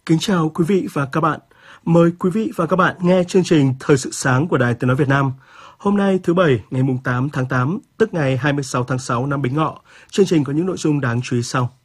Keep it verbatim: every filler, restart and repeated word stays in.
Kính chào quý vị và các bạn. Mời quý vị và các bạn nghe chương trình Thời sự sáng của Đài Tiếng nói Việt Nam. Hôm nay thứ Bảy, ngày tám tháng tám, tức ngày hai mươi sáu tháng sáu năm Bính Ngọ. Chương trình có những nội dung đáng chú ý sau.